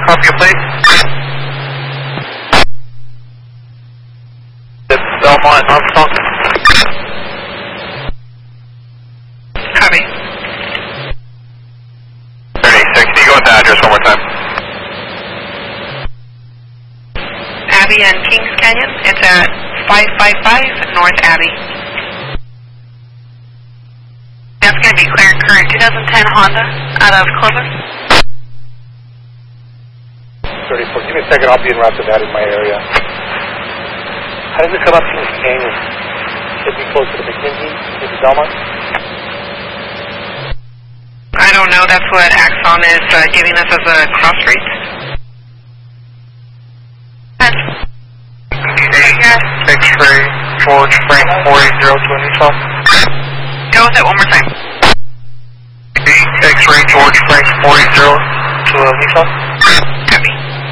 copy your plate. It's Belmont, Armstrong. Copy. 36, can you go with the address one more time? Abbey and Kings Canyon. It's at 555 North Abbey. That's going to be clear and current. 2010 Honda out of Clovis. 34. Give me a second. I'll be en route to that in my area. How does it come up Kings Canyon? Should be close to the McKinsey, maybe Belmont? I don't know. That's what Axon is giving us as a cross rate. X-ray, George Frank 480 to a Nissan. Go with it one more time. X-ray, George Frank 480 to a Nissan. Copy.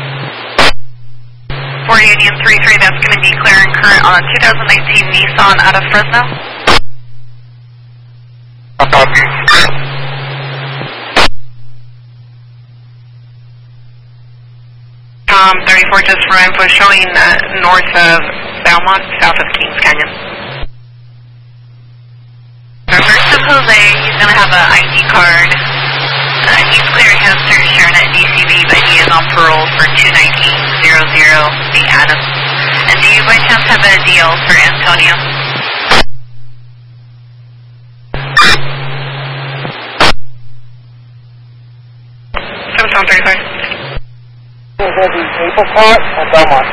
4 Union 33, that's going to be clear and current on a 2019 Nissan out of Fresno. Copy. 34 just for info showing north of Belmont, south of Kings Canyon. Reverse to Jose, he's going to have an ID card. He's clearing his search sharing at DCB, but he is on parole for 21900 the Adams. And do you by chance have a deal for Antonio? Sound 35. Is that the Apricot or Belmont?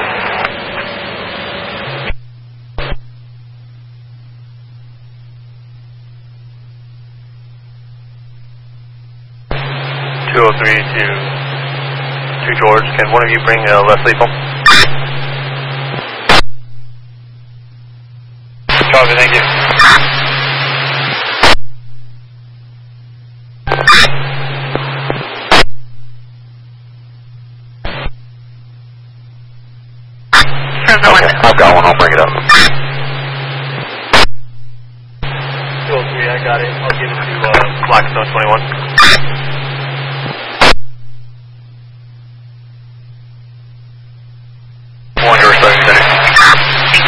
to George. Can one of you bring Leslie home? Copy, thank you. Okay, I've got one. I'll bring it up. 203, I got it. I'll give it to Blackstone 21.